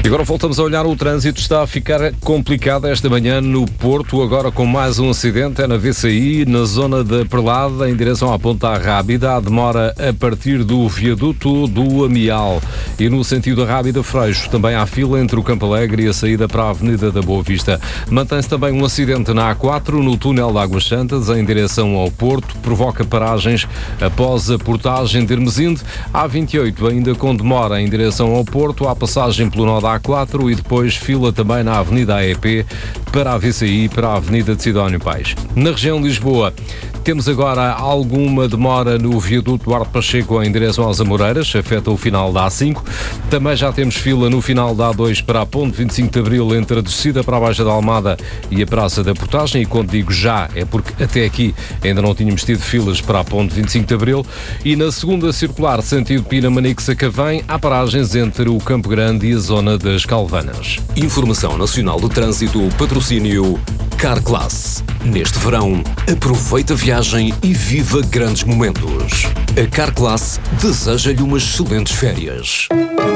E agora voltamos a olhar o trânsito. Está a ficar complicado esta manhã no Porto, agora com mais um acidente, é na VCI, na zona da Perlada, em direção à Ponta Rábida. A demora a partir do viaduto do Amial. E no sentido da Rábida Freixo, também há fila entre o Campo Alegre e a saída para a Avenida da Boa Vista. Mantém-se também um acidente na A4, no túnel de Águas Santas, em direção ao Porto, provoca paragens após a portagem de Hermesinde. A A28, ainda com demora em direção ao Porto, há passagem pelo nó da A4 e depois fila também na Avenida AEP para a VCI, para a Avenida de Sidónio Pais. Na região de Lisboa, temos agora alguma demora no viaduto Duarte Pacheco em direção às Amoreiras, afeta o final da A5. Também já temos fila no final da A2 para a Ponte 25 de Abril, entre a descida para a Baixa da Almada e a Praça da Portagem. E quando digo já, é porque até aqui ainda não tínhamos tido filas para a Ponte 25 de Abril. E na segunda circular, sentido Pinamanique-Sacavém, há paragens entre o Campo Grande e a zona das Calvanas. Informação Nacional do Trânsito, patrocínio Carclass. Neste verão, aproveita a viagem e viva grandes momentos. A Carclass deseja-lhe umas excelentes férias.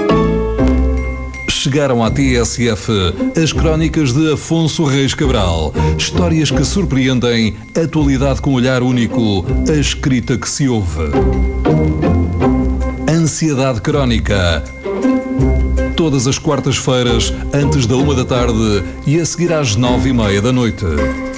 Chegaram à TSF as crónicas de Afonso Reis Cabral. Histórias que surpreendem, atualidade com olhar único, a escrita que se ouve. Ansiedade Crónica. Todas as quartas-feiras, antes da 1 da tarde e a seguir às 9:30 da noite.